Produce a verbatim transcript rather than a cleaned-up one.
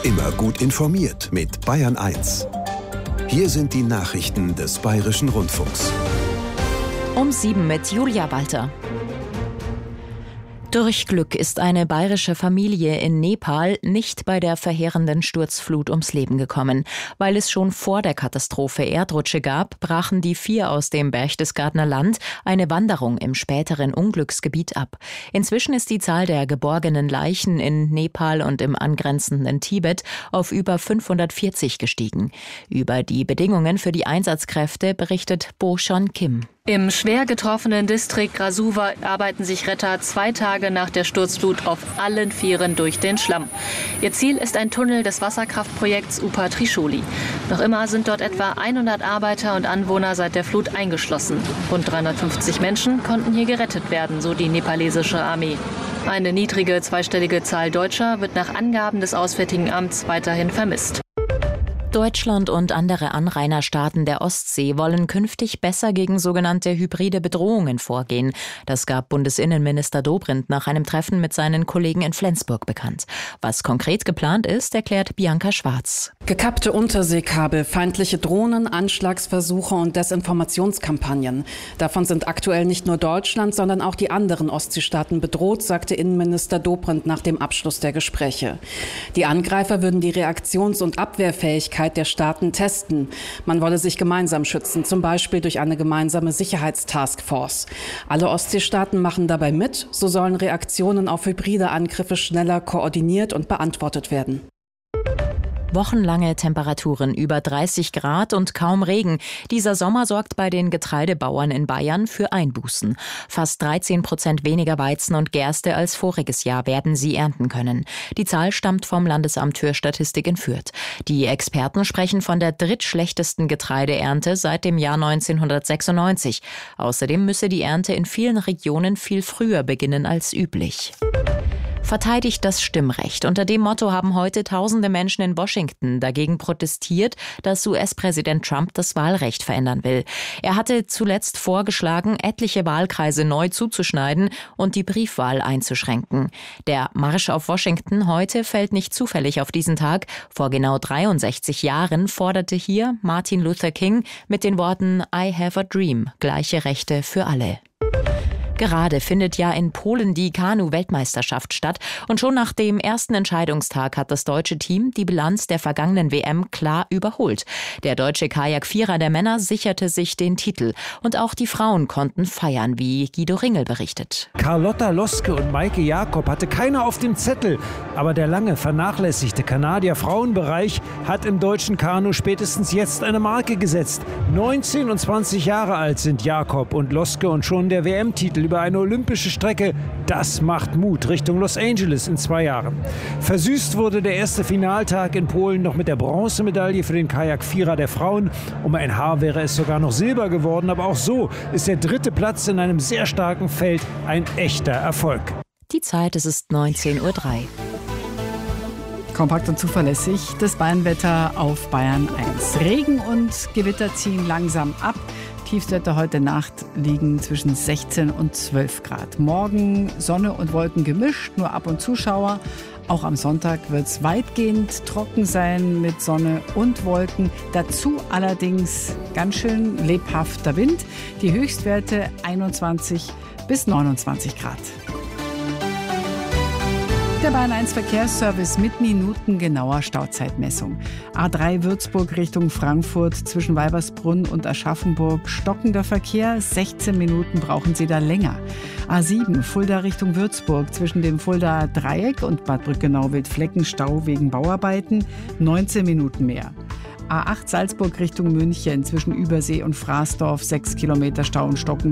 Immer gut informiert mit Bayern eins. Hier sind die Nachrichten des Bayerischen Rundfunks. Um sieben mit Julia Walter. Durch Glück ist eine bayerische Familie in Nepal nicht bei der verheerenden Sturzflut ums Leben gekommen. Weil es schon vor der Katastrophe Erdrutsche gab, brachen die vier aus dem Berchtesgadener Land eine Wanderung im späteren Unglücksgebiet ab. Inzwischen ist die Zahl der geborgenen Leichen in Nepal und im angrenzenden Tibet auf über fünfhundertvierzig gestiegen. Über die Bedingungen für die Einsatzkräfte berichtet Bo Sean Kim. Im schwer getroffenen Distrikt Rasuwa arbeiten sich Retter zwei Tage nach der Sturzflut auf allen Vieren durch den Schlamm. Ihr Ziel ist ein Tunnel des Wasserkraftprojekts Upa Trishuli. Noch immer sind dort etwa hundert Arbeiter und Anwohner seit der Flut eingeschlossen. Rund dreihundertfünfzig Menschen konnten hier gerettet werden, so die nepalesische Armee. Eine niedrige zweistellige Zahl Deutscher wird nach Angaben des Auswärtigen Amts weiterhin vermisst. Deutschland und andere Anrainerstaaten der Ostsee wollen künftig besser gegen sogenannte hybride Bedrohungen vorgehen. Das gab Bundesinnenminister Dobrindt nach einem Treffen mit seinen Kollegen in Flensburg bekannt. Was konkret geplant ist, erklärt Bianca Schwarz. Gekappte Unterseekabel, feindliche Drohnen, Anschlagsversuche und Desinformationskampagnen. Davon sind aktuell nicht nur Deutschland, sondern auch die anderen Ostseestaaten bedroht, sagte Innenminister Dobrindt nach dem Abschluss der Gespräche. Die Angreifer würden die Reaktions- und Abwehrfähigkeit der Staaten testen. Man wolle sich gemeinsam schützen, zum Beispiel durch eine gemeinsame Sicherheitstaskforce. Alle Ostseestaaten machen dabei mit, so sollen Reaktionen auf hybride Angriffe schneller koordiniert und beantwortet werden. Wochenlange Temperaturen über dreißig Grad und kaum Regen. Dieser Sommer sorgt bei den Getreidebauern in Bayern für Einbußen. Fast dreizehn Prozent weniger Weizen und Gerste als voriges Jahr werden sie ernten können. Die Zahl stammt vom Landesamt für Statistik in Fürth. Die Experten sprechen von der drittschlechtesten Getreideernte seit dem Jahr neunzehnhundertsechsundneunzig. Außerdem müsse die Ernte in vielen Regionen viel früher beginnen als üblich. Verteidigt das Stimmrecht. Unter dem Motto haben heute tausende Menschen in Washington dagegen protestiert, dass U S-Präsident Trump das Wahlrecht verändern will. Er hatte zuletzt vorgeschlagen, etliche Wahlkreise neu zuzuschneiden und die Briefwahl einzuschränken. Der Marsch auf Washington heute fällt nicht zufällig auf diesen Tag. Vor genau dreiundsechzig Jahren forderte hier Martin Luther King mit den Worten I have a dream, gleiche Rechte für alle. Gerade findet ja in Polen die Kanu-Weltmeisterschaft statt und schon nach dem ersten Entscheidungstag hat das deutsche Team die Bilanz der vergangenen W M klar überholt. Der deutsche Kajak-Vierer der Männer sicherte sich den Titel und auch die Frauen konnten feiern, wie Guido Ringel berichtet. Carlotta Loske und Maike Jakob hatte keiner auf dem Zettel, aber der lange vernachlässigte Kanadier-Frauenbereich hat im deutschen Kanu spätestens jetzt eine Marke gesetzt. neunzehn und zwanzig Jahre alt sind Jakob und Loske und schon der W M-Titel über eine olympische Strecke, das macht Mut Richtung Los Angeles in zwei Jahren. Versüßt wurde der erste Finaltag in Polen noch mit der Bronzemedaille für den Kajak-Vierer der Frauen. Um ein Haar wäre es sogar noch Silber geworden, aber auch so ist der dritte Platz in einem sehr starken Feld ein echter Erfolg. Die Zeit, es ist neunzehn Uhr drei. Kompakt und zuverlässig das Bayernwetter auf Bayern eins. Regen und Gewitter ziehen langsam ab. Tiefstwerte heute Nacht liegen zwischen sechzehn und zwölf Grad. Morgen Sonne und Wolken gemischt, nur ab und zu Schauer. Auch am Sonntag wird es weitgehend trocken sein mit Sonne und Wolken. Dazu allerdings ganz schön lebhafter Wind. Die Höchstwerte einundzwanzig bis neunundzwanzig Grad. Der Bayern eins Verkehrsservice mit minutengenauer Stauzeitmessung. A drei Würzburg Richtung Frankfurt zwischen Weibersbrunn und Aschaffenburg stockender Verkehr. sechzehn Minuten brauchen Sie da länger. A sieben Fulda Richtung Würzburg zwischen dem Fulda Dreieck und Bad Brückenau-Wildflecken Stau wegen Bauarbeiten. neunzehn Minuten mehr. A acht Salzburg Richtung München zwischen Übersee und Fraßdorf sechs Kilometer Stau und Stocken.